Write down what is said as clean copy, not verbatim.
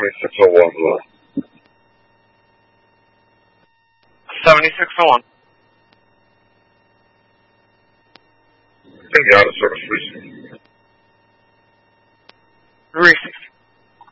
7601, hello. 7601. I think the out of service reason.